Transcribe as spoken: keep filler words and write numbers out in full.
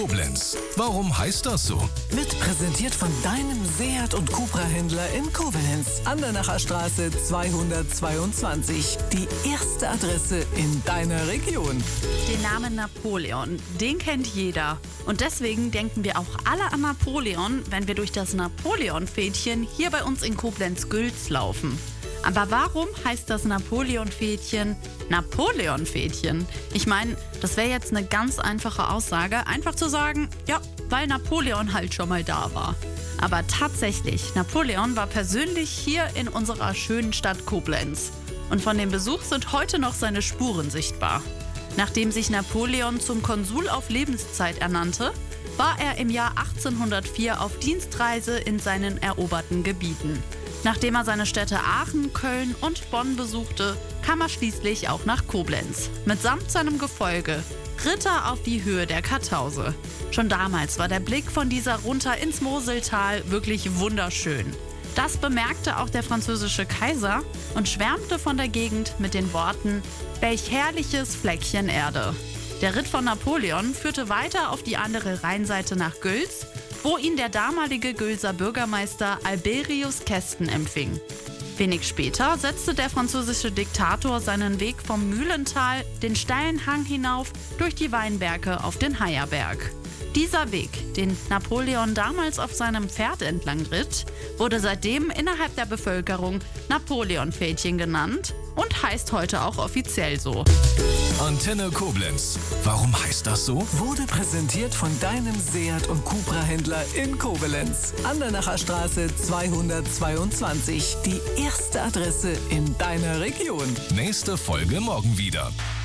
Koblenz. Warum heißt das so? Wird präsentiert von deinem Seat und Cupra-Händler in Koblenz. Andernacher Straße zweihundertzweiundzwanzig. Die erste Adresse in deiner Region. Den Namen Napoleon, den kennt jeder. Und deswegen denken wir auch alle an Napoleon, wenn wir durch das Napoleon-Fädchen hier bei uns in Koblenz-Gülz laufen. Aber warum heißt das Napoleon-Fädchen Napoleon-Fädchen? Ich meine, das wäre jetzt eine ganz einfache Aussage, einfach zu sagen, ja, weil Napoleon halt schon mal da war. Aber tatsächlich, Napoleon war persönlich hier in unserer schönen Stadt Koblenz. Und von dem Besuch sind heute noch seine Spuren sichtbar. Nachdem sich Napoleon zum Konsul auf Lebenszeit ernannte, war er im Jahr achtzehnhundertvier auf Dienstreise in seinen eroberten Gebieten. Nachdem er seine Städte Aachen, Köln und Bonn besuchte, kam er schließlich auch nach Koblenz. Mitsamt seinem Gefolge ritt er auf die Höhe der Kartause. Schon damals war der Blick von dieser runter ins Moseltal wirklich wunderschön. Das bemerkte auch der französische Kaiser und schwärmte von der Gegend mit den Worten: Welch herrliches Fleckchen Erde. Der Ritt von Napoleon führte weiter auf die andere Rheinseite nach Gülz, wo ihn der damalige Gülzer Bürgermeister Alberius Kesten empfing. Wenig später setzte der französische Diktator seinen Weg vom Mühlental den steilen Hang hinauf durch die Weinberge auf den Hayerberg. Dieser Weg, den Napoleon damals auf seinem Pferd entlang ritt, wurde seitdem innerhalb der Bevölkerung Napoleon-Fädchen genannt und heißt heute auch offiziell so. Antenne Koblenz. Warum heißt das so? Wurde präsentiert von deinem Seat und Cupra-Händler in Koblenz. Andernacher Straße zweihundertzweiundzwanzig. Die erste Adresse in deiner Region. Nächste Folge morgen wieder.